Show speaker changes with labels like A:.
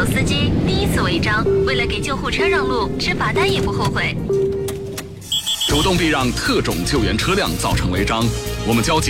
A: 手司机第一次违章，为了给救护车让路，吃罚单也不后悔。
B: 主动避让特种救援车辆造成违章，我们交警